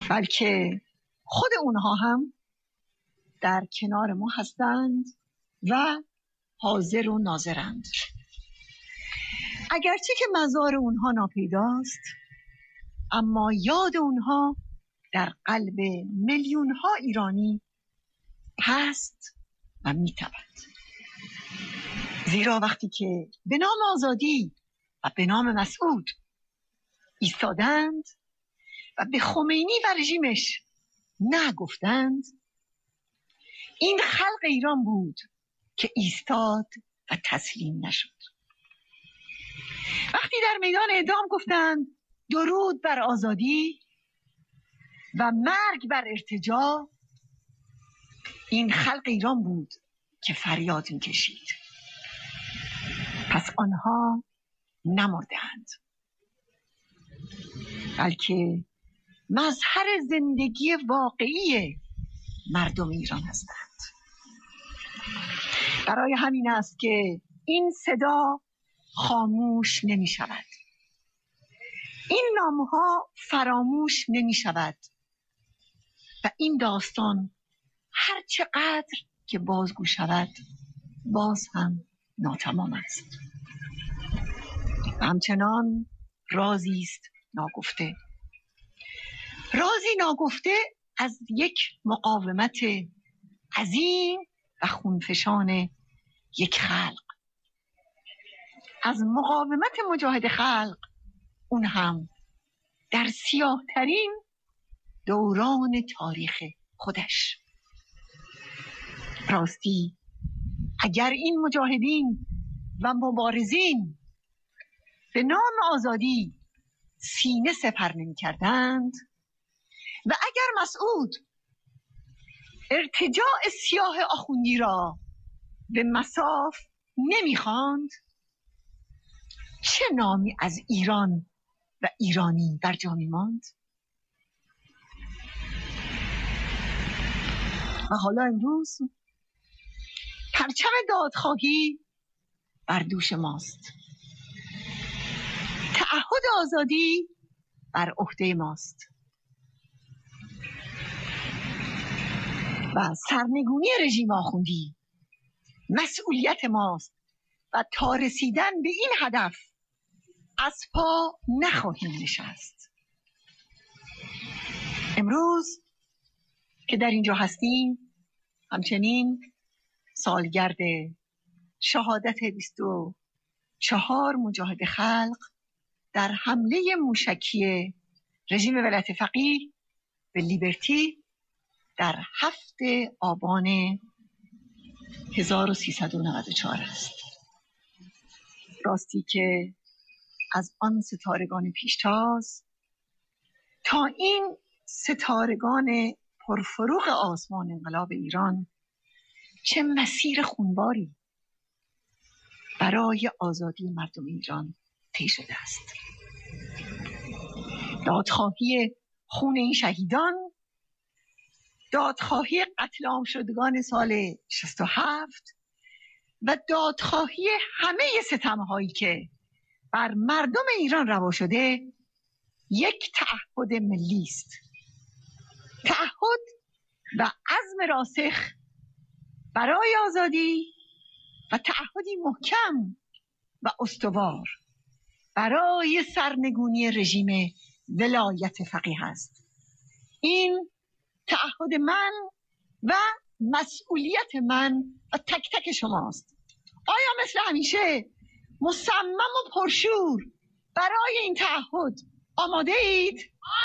بلکه خود اونها هم در کنار ما هستند و حاضر و ناظرند. اگرچه که مزار اونها ناپیداست، اما یاد اونها در قلب میلیون ها ایرانی هست و میتپد. زیرا وقتی که به نام آزادی و به نام مسعود ایستادند و به خمینی و رژیمش نگفتند، این خلق ایران بود که ایستاد و تسلیم نشد. وقتی در میدان اعدام گفتند درود بر آزادی و مرگ بر ارتجاع، این خلق ایران بود که فریاد می‌کشید. پس آنها نمردند، بلکه مظهر زندگی واقعی مردم ایران هستند. برای همین است که این صدا خاموش نمی شود، این نامها فراموش نمی شود و این داستان هر چقدر که بازگو شود باز هم ناتمام است و همچنان رازی است ناگفته، رازی ناگفته از یک مقاومت عظیم و خونفشان یک خلق، از مقاومت مجاهد خلق، اون هم در سیاه ترین دوران تاریخ خودش. راستی اگر این مجاهدین و مبارزین به نام آزادی سینه سپر نمی کردند و اگر مسعود ارتجاع سیاه آخوندی را به مصاف نمی خواند، چه نامی از ایران و ایرانی بر جا می ماند؟ و حالا امروز پرچم دادخواهی بر دوش ماست، تعهد آزادی بر عهده ماست و سرنگونی رژیم آخوندی مسئولیت ماست و تا رسیدن به این هدف از پا نخواهیم نشست. امروز که در اینجا هستیم، همچنین سالگرد شهادت 24 مجاهد خلق در حمله موشکی رژیم ولایت فقیه به لیبرتی در 7 آبان 1394 است. راستی که از آن ستارگان پیشتاز تا این ستارگان پرفروغ آسمان انقلاب ایران چه مسیر خونباری برای آزادی مردم ایران طی شده است. دادخواهی خون این شهیدان، دادخواهی قتل عام شدگان سال 67 و دادخواهی همه ستم‌هایی که بر مردم ایران روا شده یک تعهد ملی است، تعهد و عزم راسخ برای آزادی و تعهدی محکم و استوار برای سرنگونی رژیم ولایت فقیه است. این تعهد من و مسئولیت من و تک تک شماست. آیا مثل همیشه مصمم و پرشور برای این تعهد آماده اید؟